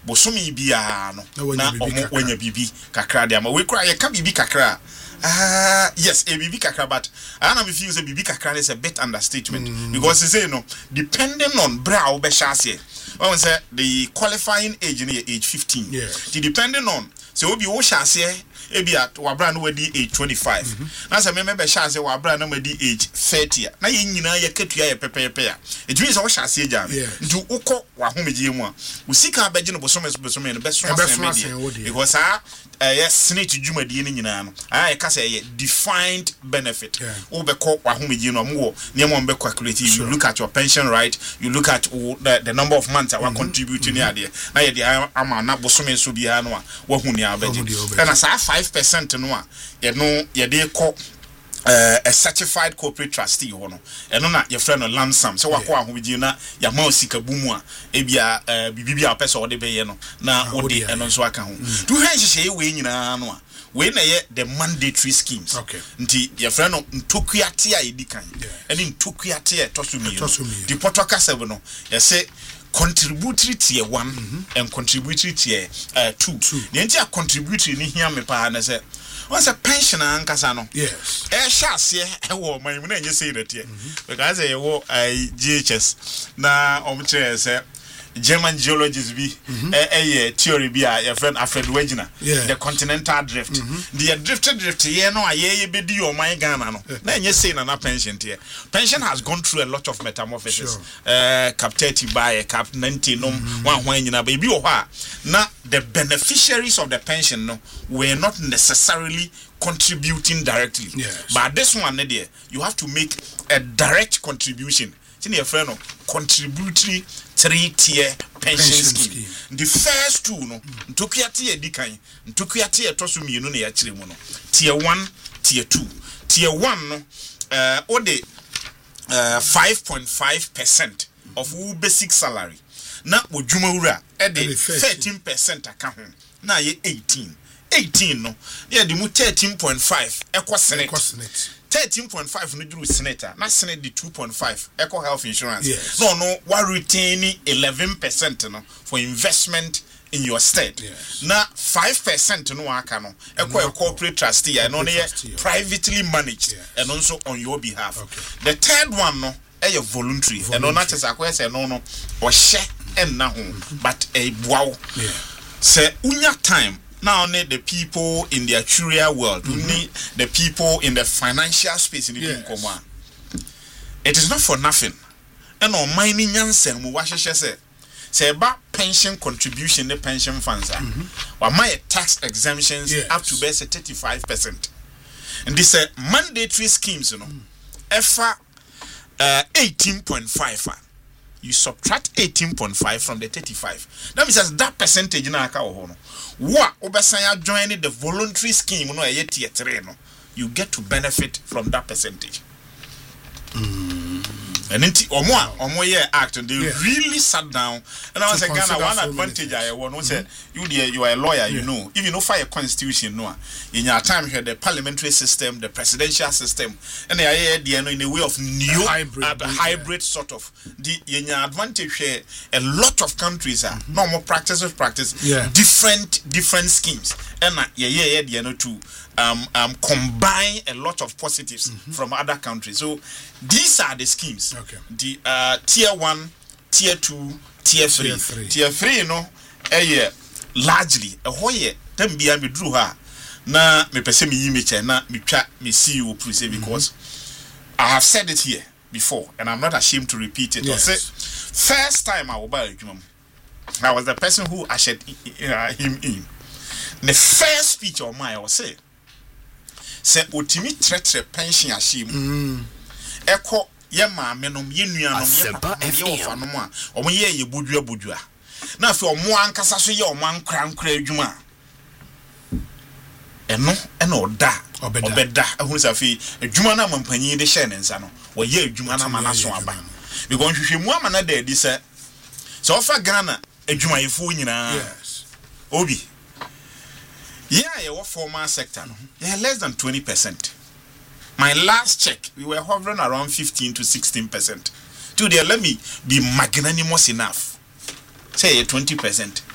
bosomi bia no na omo wanya bibi kakra de ama we kra ye ka bibi kakra yes a bibi kakra but ana me feel say bibi kakra is a bit understatement because you say no depending on bra we shase when say the qualifying age near age 15 depending on so obi wo shase ebi at wabra no wadi age 25 na say me be shase wabra no wadi age 30 na ye nyina ye katua ye pepepe a it means wo shase agya ndu ukọ wa homegye mu a usika abegye no bosome no be so asem because yes snitch dwumadie ni nyina no ai ka say defined benefit wo be ko wa homegye no mo ne mo be calculate you look at your pension right you look at the number of months that contribute ni ade na ye de ama na bosome so bia no a wa hu ni abegye na sa 5% no a ye de ko a certified corporate trustee hono eno na your friend no lansam so wakọ ahomegye na ya ma osika bumu a ebia bibibia pese ode beye no na ode eno nso aka ho tu hwe hye we nyina no a we na ye the mandatory schemes nti your friend no ntokuate a edikan ene ntokuate etoso mi di potoka sebe no ye say contributory tier 1 and contributory tier 2 the entire contributory ni hia me pa na say once a pensioner ankasa no yes shase e wo man mu na enye say that here because say wo GHS na omche say German geologists be theory be your friend Alfred Wegener the continental drift the drift here no aye be di o man Ghana no na enye say na pension here pension has gone through a lot of metamorphosis cap 30 by cap 90 no one nyina be bi o ha na the beneficiaries of the pension no were not necessarily contributing directly but this one there you have to make a direct contribution in your friend no contributory 3-tier pension scheme. The first two no ntokuate edikan ntokuate etoso mienu na ya kire mu no tier 1 tier 2 tier 1 no ode 5.5% of your basic salary na odwuma wura ede 13% aka ho na ye 18 no ye de mu 13.5 ekwo senate 13.5 no duru senator na senate di 2.5 eco health insurance no wa retain 11% no for investment in your state na 5% no aka no eco corporate trustee and no privately managed and also on your behalf the third one no e voluntary and no not just akwa say no o hye enna ho but e boawo say unya time now need the people in the actuarial world we need the people in the financial space in the it is not for nothing and on mining nyansen mu wahwehwe say ba pension contribution the pension funds or my tax exemptions up to base 35% and this mandatory schemes you know efa 18.5 you subtract 18.5 from the 35 that means that percentage na aka ho no what obesan join the voluntary scheme no e tier 3 no you get to benefit from that percentage and inti omo ye act and they really sat down and I was like Ghana one advantage I want say you are a lawyer you know if you know fire constitution no in your time here the parliamentary system the presidential system and they are in a way of new hybrid sort of the in your advantage here a lot of countries are normal practice different schemes and they are to combine a lot of positives from other countries. So these are the schemes. The tier 1, tier 2, tier 3. Tier 3, you know, largely a whole year. Then be me drew her. Na me pese me yimeche na me twa me see you say because I have said it here before and I'm not ashamed to repeat it. Say first time I will buy a I was the person who ushered him in. The first speech of mine was say otimi tretre pension ashim eko ye maame nom ye nuanom ye papa ye ofanom a omo ye bodua na afi omo ankasa so ye omo ankra adwuma eno oda obeda ehunu sa fi adwuma na mampanyi de hye ne nsa no wo ye adwuma na mana so aba because hwehwemu amana da edi se so ofa Ghana adwuma yefo nyina obi your formal sector less than 20%. My last check we were hovering around 15 to 16%. Today let me be magnanimous enough say 20%.